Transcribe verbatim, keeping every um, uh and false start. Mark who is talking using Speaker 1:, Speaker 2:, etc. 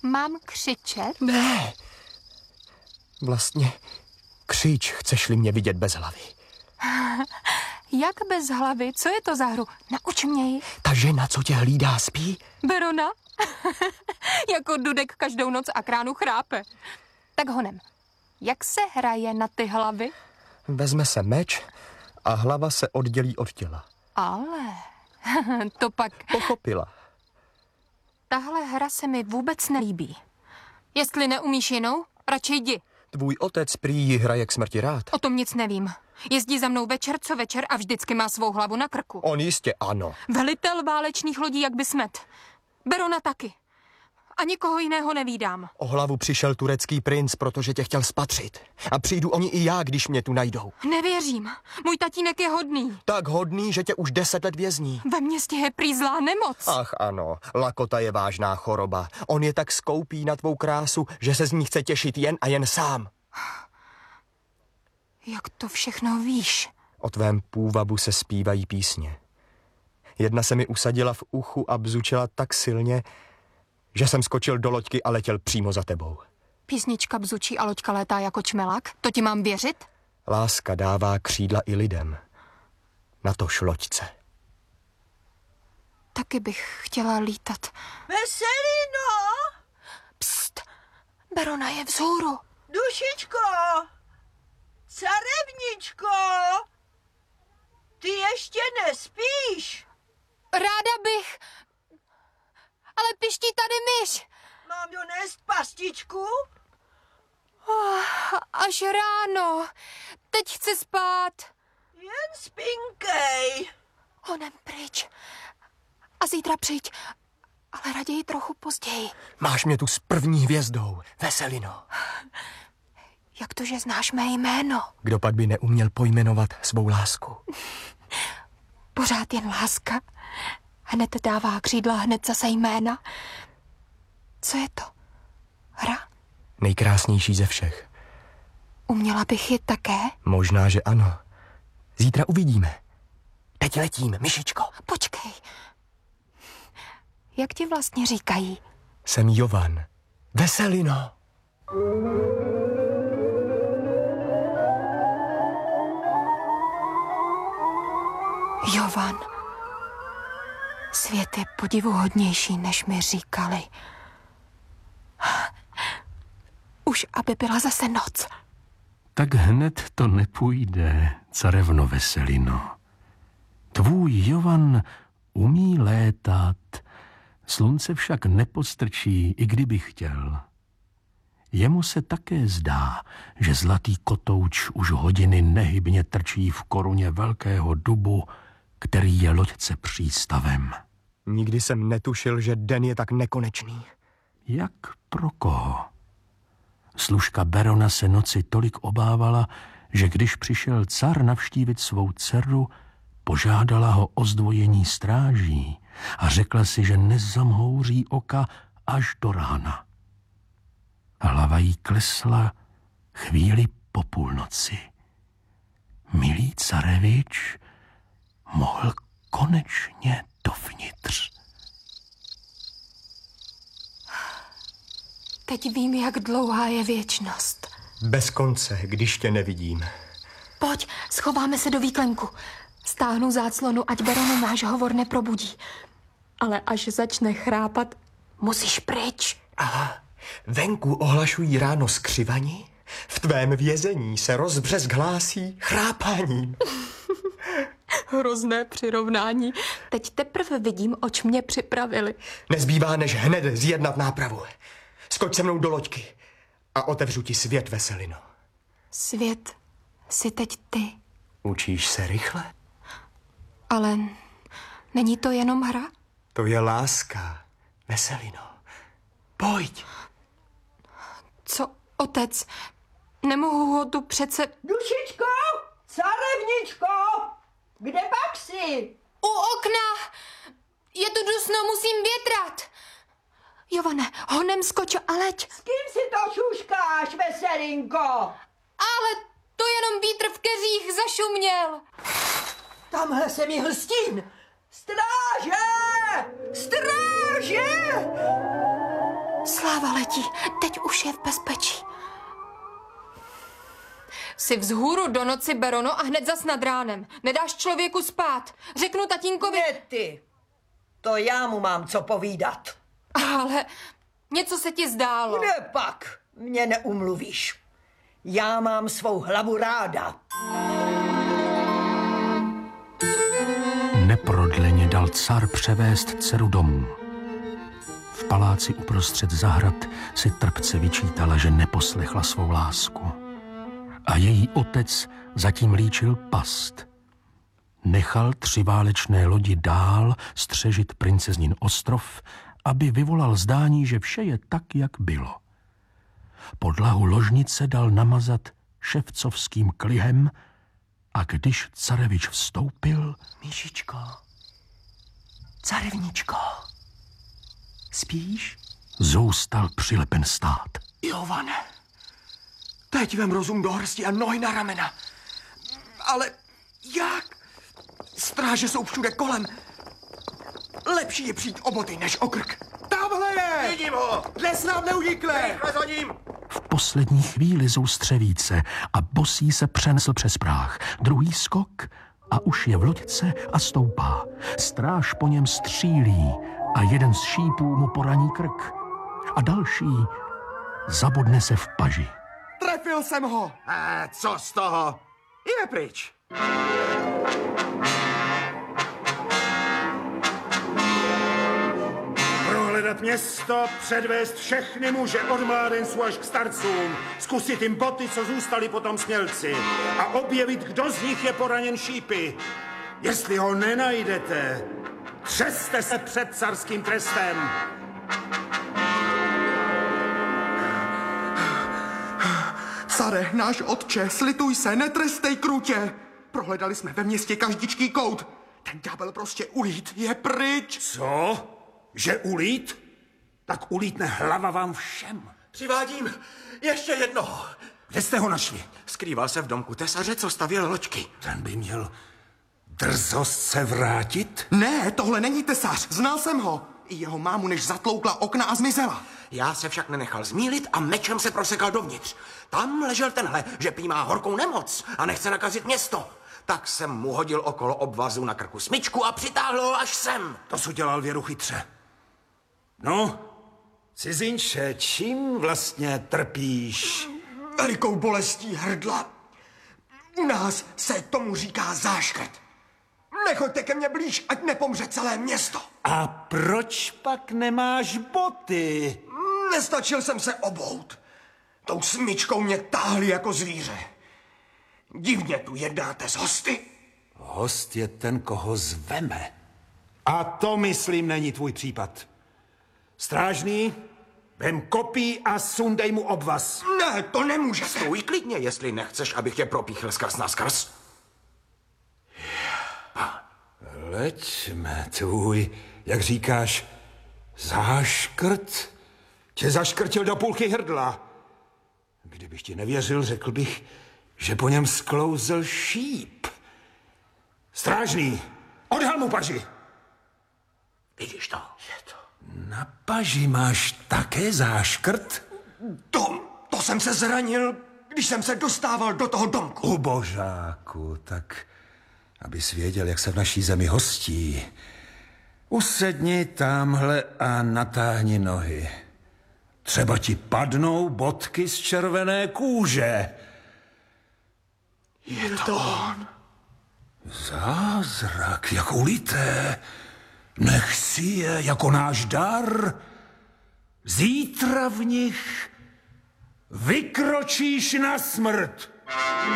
Speaker 1: Mám křičet?
Speaker 2: Ne. Vlastně křič, chceš-li mě vidět bez hlavy.
Speaker 1: Jak bez hlavy? Co je to za hru? Nauč mě ji.
Speaker 2: Ta žena, co tě hlídá, spí?
Speaker 1: Berona? Jako Dudek každou noc a kránu chrápe. Tak honem, jak se hraje na ty hlavy?
Speaker 2: Vezme se meč a hlava se oddělí od těla.
Speaker 1: Ale, to pak...
Speaker 2: Pochopila.
Speaker 1: Tahle hra se mi vůbec nelíbí. Jestli neumíš jinou, radši jdi.
Speaker 2: Tvůj otec prý ji hraje k smrti rád.
Speaker 1: O tom nic nevím. Jezdí za mnou večer co večer a vždycky má svou hlavu na krku.
Speaker 2: On jistě ano.
Speaker 1: Velitel válečných lodí jak by smet. Berona taky. A nikoho jiného nevídám.
Speaker 2: O hlavu přišel turecký princ, protože tě chtěl spatřit. A přijdu oni i já, když mě tu najdou.
Speaker 1: Nevěřím. Můj tatínek je hodný.
Speaker 2: Tak hodný, že tě už deset let vězní.
Speaker 1: Ve městě je prý zlá nemoc.
Speaker 2: Ach ano, lakota je vážná choroba. On je tak skoupý na tvou krásu, že se z ní chce těšit jen a jen sám.
Speaker 1: Jak to všechno víš?
Speaker 2: O tvém půvabu se zpívají písně. Jedna se mi usadila v uchu a bzučela tak silně, že jsem skočil do loďky a letěl přímo za tebou.
Speaker 1: Písnička bzučí a loďka létá jako čmelák? To ti mám věřit?
Speaker 2: Láska dává křídla i lidem. Natož loďce.
Speaker 1: Taky bych chtěla lítat.
Speaker 3: Veselino!
Speaker 1: Pst! Berona je vzhůru.
Speaker 3: Dušičko! Carevničko! Ty ještě nespíš?
Speaker 1: Ráda bych, ale piští tady myš.
Speaker 3: Mám donést pastičku?
Speaker 1: Oh, až ráno. Teď chci spát.
Speaker 3: Jen spinkej.
Speaker 1: Honem pryč. A zítra přijď, ale raději trochu později.
Speaker 2: Máš mě tu s první hvězdou, Veselino.
Speaker 1: Jak to, že znáš mé jméno?
Speaker 2: Kdo pak by neuměl pojmenovat svou lásku?
Speaker 1: Pořád jen láska. Hned dává křídla, hned zase jména. Co je to? Hra?
Speaker 2: Nejkrásnější ze všech.
Speaker 1: Uměla bych ji také?
Speaker 2: Možná, že ano. Zítra uvidíme. Teď letím, myšičko.
Speaker 1: Počkej. Jak ti vlastně říkají?
Speaker 2: Jsem Jovan. Veselino.
Speaker 1: Jovan. Svět je podivuhodnější, než mi říkali. Už aby byla zase noc.
Speaker 4: Tak hned to nepůjde, carevno Veselino. Tvůj Jovan umí létat, slunce však nepostrčí, i kdyby chtěl. Jemu se také zdá, že zlatý kotouč už hodiny nehybně trčí v koruně velkého dubu, který je loďce přístavem.
Speaker 2: Nikdy jsem netušil, že den je tak nekonečný.
Speaker 4: Jak pro koho? Služka Berona se noci tolik obávala, že když přišel car navštívit svou dceru, požádala ho o zdvojení stráží a řekla si, že nezamhouří oka až do rána. Hlava jí klesla chvíli po půlnoci. Milý carevič mohl konečně dovnitř.
Speaker 1: Teď vím, jak dlouhá je věčnost.
Speaker 2: Bez konce, když tě nevidím.
Speaker 1: Pojď, schováme se do výklenku. Stáhnu záclonu, ať Beronu náš hovor neprobudí. Ale až začne chrápat, musíš pryč.
Speaker 2: Aha, venku ohlašují ráno skřivani, v tvém vězení se rozbřesk hlásí chrápáním.
Speaker 1: Hrozné přirovnání. Teď teprve vidím, oč mě připravili.
Speaker 2: Nezbývá, než hned zjednat nápravu. Skoč se mnou do loďky a otevřu ti svět, Veselino.
Speaker 1: Svět jsi teď ty.
Speaker 2: Učíš se rychle?
Speaker 1: Ale není to jenom hra?
Speaker 2: To je láska, Veselino. Pojď.
Speaker 1: Co, otec? Nemohu ho tu přece...
Speaker 3: Dušičko! Carevničko! Kde pak jsi?
Speaker 1: U okna! Je tu dusno, musím větrat. Jovane, honem skoč a leď.
Speaker 3: S kým si to šuškáš, Veselinko?
Speaker 1: Ale to jenom vítr v keřích zašuměl.
Speaker 3: Tamhle se mi hlstín. Stráže! Stráže!
Speaker 1: Sláva letí, teď už je v bezpečí. Jsi vzhůru do noci, Berono, a hned zas nad ránem. Nedáš člověku spát. Řeknu tatínkovi...
Speaker 3: Ne ty. To já mu mám co povídat.
Speaker 1: Ale něco se ti zdálo.
Speaker 3: Kde pak? Mě neumluvíš. Já mám svou hlavu ráda.
Speaker 4: Neprodleně dal car převést dceru domů. V paláci uprostřed zahrad si trpce vyčítala, že neposlechla svou lásku. A její otec zatím líčil past. Nechal tři válečné lodi dál střežit princeznin ostrov, aby vyvolal zdání, že vše je tak, jak bylo. Podlahu ložnice dal namazat ševcovským klihem a když carevič vstoupil...
Speaker 2: Míšičko, carevničko, spíš?
Speaker 4: Zůstal přilepen stát.
Speaker 2: Jovane, teď vem rozum do hrsti a nohy na ramena. Ale jak? Stráže jsou všude kolem. Lepší je přijít o boty, než o krk. Tamhle je! Vidím ho! Dnes nám neunikne! Rychle za ním!
Speaker 4: V poslední chvíli zoustře více a bosý se přenesl přes práh. Druhý skok a už je v loďce a stoupá. Stráž po něm střílí a jeden z šípů mu poraní krk. A další zabodne se v paži.
Speaker 2: Trefil jsem ho!
Speaker 5: A co z toho? Je pryč. Prohledat město, předvést všechny muže od mládenců až k starcům, zkusit jim boty, co zůstali potom smělci a objevit, kdo z nich je poraněn šípy. Jestli ho nenajdete, třeste se před carským trestem.
Speaker 6: Care, náš otče, slituj se, netrestej krutě. Prohledali jsme ve městě každičký kout. Ten ďábel prostě ulít je pryč.
Speaker 5: Co? Že ulít? Tak ulítne hlava vám všem.
Speaker 2: Přivádím ještě jednoho.
Speaker 5: Kde jste ho našli?
Speaker 2: Skrýval se v domku tesaře, co stavěl loďky.
Speaker 5: Ten by měl drzost se vrátit?
Speaker 6: Ne, tohle není tesař, znal jsem ho. I jeho mámu, než zatloukla okna a zmizela.
Speaker 2: Já se však nenechal zmílit a mečem se prosekal dovnitř. Tam ležel tenhle, že prý má horkou nemoc a nechce nakazit město. Tak jsem mu hodil okolo obvazu na krku smyčku a přitáhl ho až sem.
Speaker 5: To, co dělal Věru chytře. No, cizinče, čím vlastně trpíš?
Speaker 6: Velikou bolestí hrdla. U nás se tomu říká záškrt. Nechoďte ke mně blíž, ať nepomře celé město.
Speaker 5: A proč pak nemáš boty?
Speaker 6: Nestačil jsem se obout. Tou smyčkou mě táhli jako zvíře. Divně tu jednáte s hosty.
Speaker 5: Host je ten, koho zveme. A to, myslím, není tvůj případ. Strážný, vem kopí a sundej mu obvaz.
Speaker 6: Ne, to nemůže se.
Speaker 2: Stůj klidně, jestli nechceš, abych tě propíchl skrz na skrz.
Speaker 5: Leďme, tvůj, jak říkáš, záškrt tě zaškrtil do půlky hrdla. Kdybych ti nevěřil, řekl bych, že po něm sklouzl šíp. Strážný, odhal mu paži.
Speaker 2: Vidíš to? Je to.
Speaker 5: Na paži máš také záškrt?
Speaker 6: To, to jsem se zranil, když jsem se dostával do toho domku.
Speaker 5: U božáku, tak abys věděl, jak se v naší zemi hostí. Usedni tamhle a natáhni nohy. Třeba ti padnou bodky z červené kůže.
Speaker 6: Je to on.
Speaker 5: Zázrak, jak ulité. Nech si je jako náš dar. Zítra v nich vykročíš na smrt.